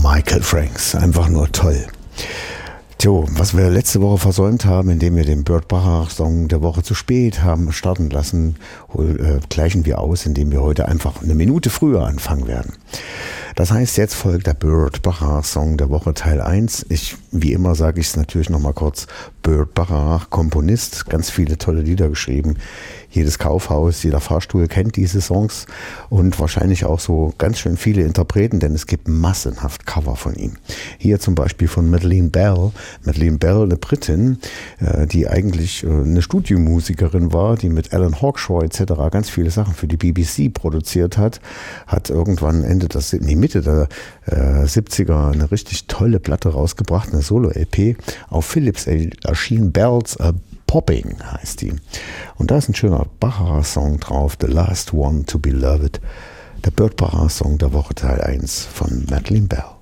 Michael Franks, einfach nur toll. Tjo, was wir letzte Woche versäumt haben, indem wir den Burt Bacharach-Song der Woche zu spät haben starten lassen, gleichen wir aus, indem wir heute einfach eine Minute früher anfangen werden. Das heißt, jetzt folgt der Burt Bacharach-Song der Woche Teil 1. Wie immer sage ich es natürlich nochmal kurz. Burt Bacharach, Komponist, ganz viele tolle Lieder geschrieben. Jedes Kaufhaus, jeder Fahrstuhl kennt diese Songs und wahrscheinlich auch so ganz schön viele Interpreten, denn es gibt massenhaft Cover von ihm. Hier zum Beispiel von Madeleine Bell. Madeleine Bell, eine Britin, die eigentlich eine Studiomusikerin war, die mit Alan Hawkshaw etc. ganz viele Sachen für die BBC produziert hat, hat irgendwann Mitte der 70er eine richtig tolle Platte rausgebracht, eine Solo-LP. Auf Philips erschien Bells a Popping, heißt die. Und da ist ein schöner Bacharach-Song drauf, The Last One to Be Loved, der Burt Bacharach-Song der Woche Teil 1 von Madeleine Bell.